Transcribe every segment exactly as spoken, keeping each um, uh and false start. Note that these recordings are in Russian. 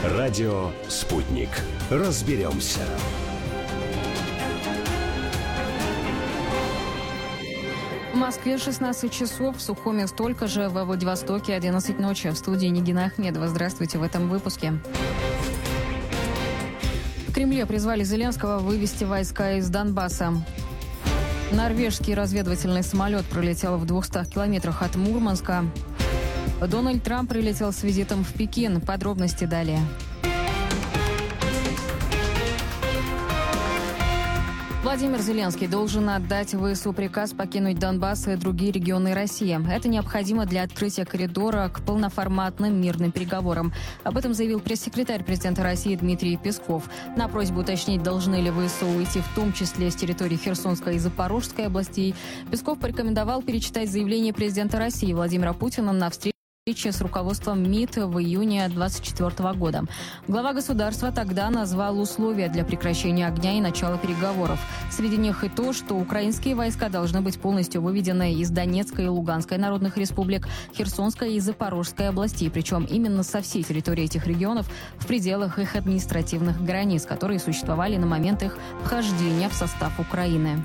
Радио «Спутник». Разберемся. В Москве шестнадцать часов, в Сухуме столько же, во Владивостоке одиннадцать ночи. В студии Нигина Ахмедова. Здравствуйте в этом выпуске. В Кремле призвали Зеленского вывести войска из Донбасса. Норвежский разведывательный самолет пролетел в двухстах километрах от Мурманска. Дональд Трамп прилетел с визитом в Пекин. Подробности далее. Владимир Зеленский должен отдать ВСУ приказ покинуть Донбасс и другие регионы России. Это необходимо для открытия коридора к полноформатным мирным переговорам. Об этом заявил пресс-секретарь президента России Дмитрий Песков. На просьбу уточнить, должны ли ВСУ уйти в том числе с территории Херсонской и Запорожской областей, Песков порекомендовал перечитать заявление президента России Владимира Путина на встрече с руководством МИД в июне две тысячи двадцать четвёртого года. Глава государства тогда назвал условия для прекращения огня и начала переговоров. Среди них и то, что украинские войска должны быть полностью выведены из Донецкой и Луганской народных республик, Херсонской и Запорожской областей, причем именно со всей территории этих регионов в пределах их административных границ, которые существовали на момент их вхождения в состав Украины.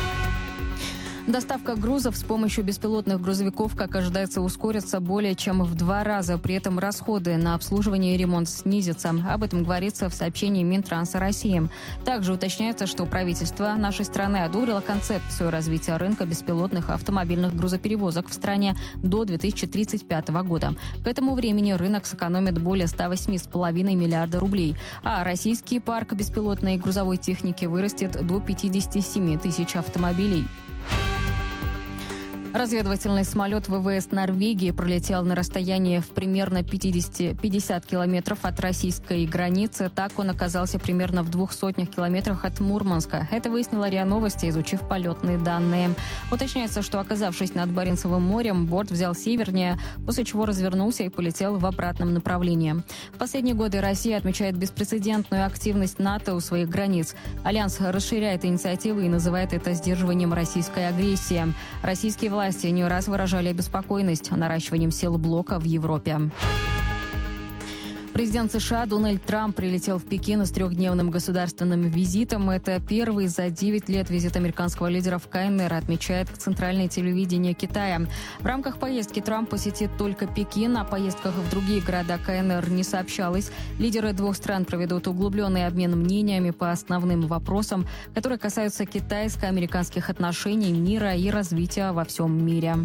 Доставка грузов с помощью беспилотных грузовиков, как ожидается, ускорится более чем в два раза. При этом расходы на обслуживание и ремонт снизятся. Об этом говорится в сообщении Минтранса России. Также уточняется, что правительство нашей страны одобрило концепцию развития рынка беспилотных автомобильных грузоперевозок в стране до две тысячи тридцать пятого года. К этому времени рынок сэкономит более ста восьми с половиной миллиарда рублей, а российский парк беспилотной грузовой техники вырастет до пятидесяти семи тысяч автомобилей. Разведывательный самолет ВВС Норвегии пролетел на расстоянии в примерно пятьдесят, пятьдесят километров от российской границы. Так он оказался примерно в двух сотнях километрах от Мурманска. Это выяснила РИА Новости, изучив полетные данные. Уточняется, что, оказавшись над Баренцевым морем, борт взял севернее, после чего развернулся и полетел в обратном направлении. В последние годы Россия отмечает беспрецедентную активность НАТО у своих границ. Альянс расширяет инициативы и называет это сдерживанием российской агрессии. Российские власти Власти не раз выражали обеспокоенность наращиванием сил блока в Европе. Президент США Дональд Трамп прилетел в Пекин с трехдневным государственным визитом. Это первый за девять лет визит американского лидера в КНР, отмечает центральное телевидение Китая. В рамках поездки Трамп посетит только Пекин, о поездках в другие города КНР не сообщалось. Лидеры двух стран проведут углубленный обмен мнениями по основным вопросам, которые касаются китайско-американских отношений, мира и развития во всем мире.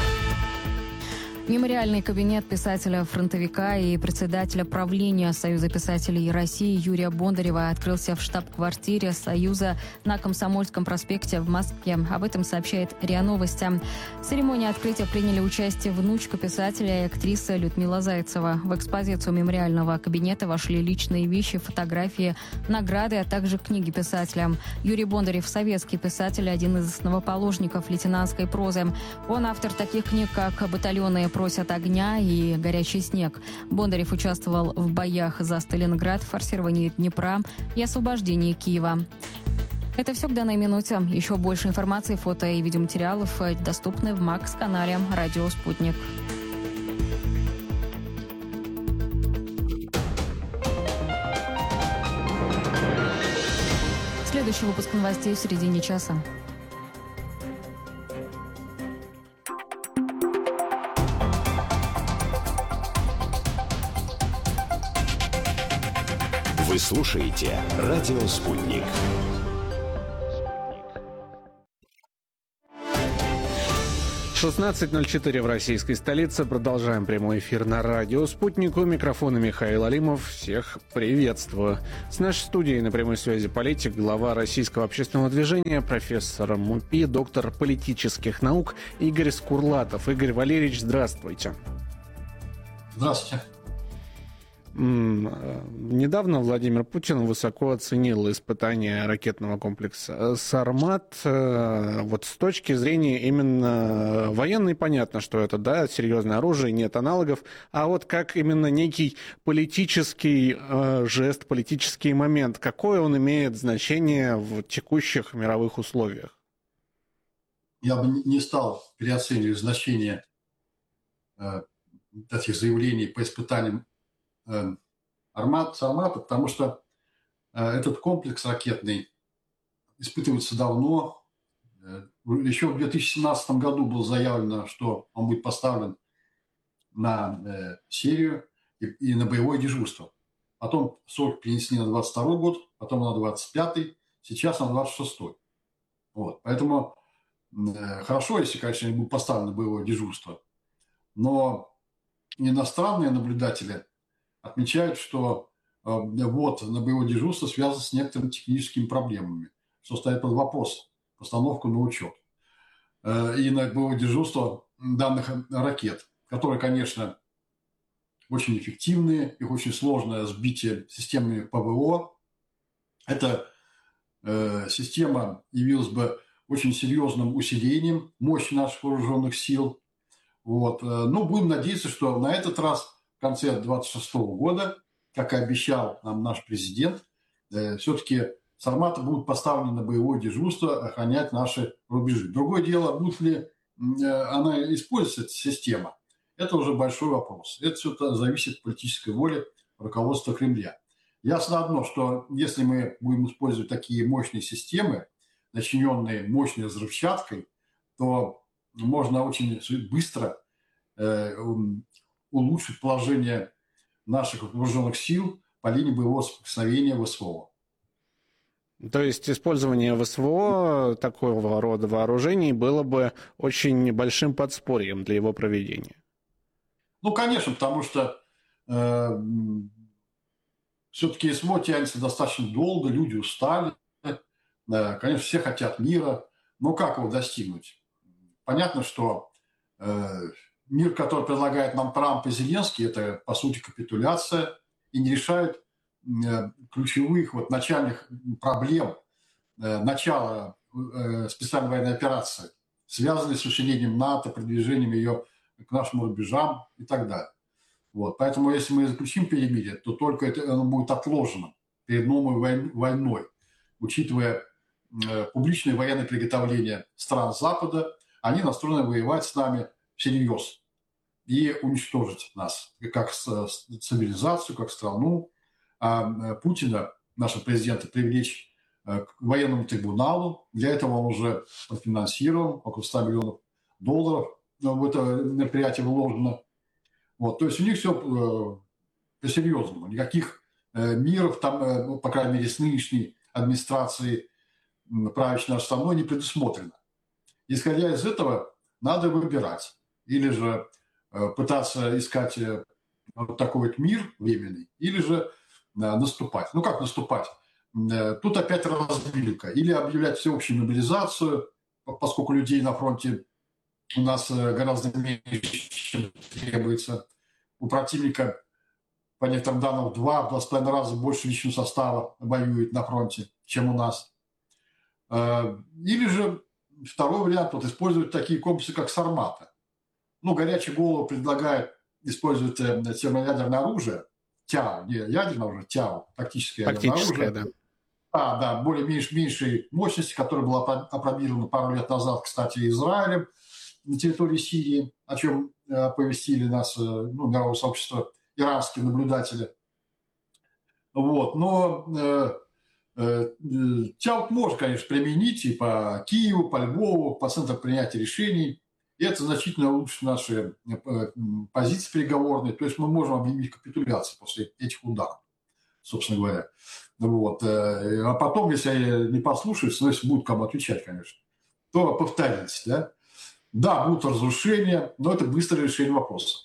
Мемориальный кабинет писателя-фронтовика и председателя правления Союза писателей России Юрия Бондарева открылся в штаб-квартире Союза на Комсомольском проспекте в Москве. Об этом сообщает РИА Новости. В церемонии открытия приняли участие внучка писателя и актриса Людмила Зайцева. В экспозицию мемориального кабинета вошли личные вещи, фотографии, награды, а также книги писателя. Юрий Бондарев – советский писатель, один из основоположников лейтенантской прозы. Он автор таких книг, как «Батальоны просят огня» и «Горячий снег». Бондарев участвовал в боях за Сталинград, форсировании Днепра и освобождении Киева. Это все к данной минуте. Еще больше информации, фото и видеоматериалов доступны в Макс-канале «Радио Спутник». Следующий выпуск новостей в середине часа. Вы слушаете «Радио Спутник». шестнадцать ноль четыре в российской столице. Продолжаем прямой эфир на радио «Спутник». У микрофона Михаил Алимов. Всех приветствую. С нашей студией на прямой связи политик, глава Российского общественного движения, профессор МУПИ, доктор политических наук Игорь Скурлатов. Игорь Валерьевич, здравствуйте. Здравствуйте. Недавно Владимир Путин высоко оценил испытания ракетного комплекса «Сармат». Вот с точки зрения именно военной понятно, что это, да, серьезное оружие, нет аналогов. А вот как именно некий политический э, жест, политический момент, какое он имеет значение в текущих мировых условиях? Я бы не стал переоценивать значение э, этих заявлений по испытаниям Армат, Сармата, потому что э, этот комплекс ракетный испытывается давно. Э, еще в две тысячи семнадцатом году было заявлено, что он будет поставлен на э, серию и, и на боевое дежурство. Потом срок перенесли на двадцать второй год, потом на двадцать пятый, сейчас на двадцать шестой. Вот. Поэтому э, хорошо, если, конечно, будет поставлено боевое дежурство. Но иностранные наблюдатели отмечают, что э, вот на боевое дежурство связано с некоторыми техническими проблемами, что ставит под вопрос постановку на учет. Э, и на боевое дежурство данных ракет, которые, конечно, очень эффективные, их очень сложное сбитие системами ПВО. Эта э, система явилась бы очень серьезным усилением мощи наших вооруженных сил. Вот. Ну, будем надеяться, что на этот раз в конце две тысячи двадцать шестого года, как и обещал нам наш президент, э, все-таки Сарматы будут поставлены на боевое дежурство охранять наши рубежи. Другое дело, будет ли э, она использоваться, эта система, это уже большой вопрос. Это все зависит от политической воли руководства Кремля. Ясно одно, что если мы будем использовать такие мощные системы, начиненные мощной взрывчаткой, то можно очень быстро э, улучшить положение наших вооруженных сил по линии боевого соприкосновения ВСВО. То есть использование ВСВО такого рода вооружений было бы очень большим подспорьем для его проведения. Ну, конечно, потому что э, все-таки СВО тянется достаточно долго, люди устали. Э, конечно, все хотят мира. Но как его достигнуть? Понятно, что э, мир, который предлагает нам Трамп и Зеленский, это, по сути, капитуляция и не решает э, ключевых вот, начальных проблем э, начала э, специальной военной операции, связанной с усилением НАТО, продвижением ее к нашим рубежам и так далее. Вот. Поэтому, если мы заключим перемирие, то только это оно будет отложено перед новой войной, учитывая э, публичные военные приготовления стран Запада. Они настроены воевать с нами всерьез и уничтожить нас как цивилизацию, как страну. А Путина, нашего президента, привлечь к военному трибуналу. Для этого он уже профинансировал около ста миллионов долларов в это мероприятие вложено. Вот. То есть у них все по-серьезному. Никаких миров там, ну, по крайней мере, с нынешней администрацией правящей нашей страной не предусмотрено. Исходя из этого, надо выбирать. Или же э, пытаться искать э, вот такой вот мир временный, или же э, наступать. Ну, как наступать? Э, тут опять развилка. Или объявлять всеобщую мобилизацию, поскольку людей на фронте у нас э, гораздо меньше, чем требуется. У противника, по некоторым данным, в два-два с половиной раза больше личного состава воюет на фронте, чем у нас. Э, или же второй вариант, вот, использовать такие комплексы, как Сармата. Ну, горячая голова предлагает использовать э, термоядерное оружие, ТЯО, не ядерное оружие, ТЯО, тактическое ядерное оружие. Да. А, да, более меньш, меньшей мощности, которая была опробирована пару лет назад, кстати, Израилем на территории Сирии, о чем э, оповестили нас, э, ну, мировое сообщество, иранские наблюдатели. Вот, но... Э, ТЯО можно, конечно, применить и по Киеву, по Львову, по центру принятия решений. И это значительно улучшит наши позиции переговорные. То есть мы можем объявить капитуляцию после этих ударов, собственно говоря. Вот. А потом, если не послушаются, то есть будут кому отвечать, конечно, то повторить. Да? Да, будут разрушения, но это быстрое решение вопроса,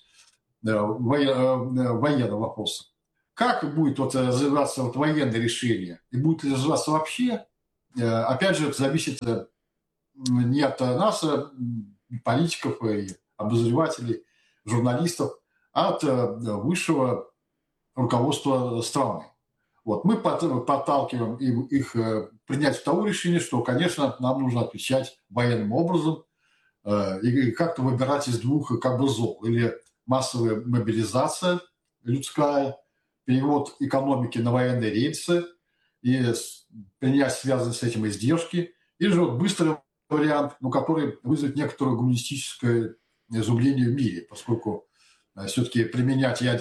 военного вопроса. Как будет вот развиваться вот военное решение и будет ли развиваться вообще, опять же, это зависит не от нас, политиков и обозревателей, журналистов, а от высшего руководства страны. Вот. Мы подталкиваем их принять того решения, что, конечно, нам нужно отвечать военным образом и как-то выбирать из двух как бы зол. Или массовая мобилизация людская, перевод экономики на военные рельсы и принять связанные с этим издержки, или же вот быстрый вариант, ну, который вызовет некоторое гуманистическое изумление в мире, поскольку все-таки применять ядерное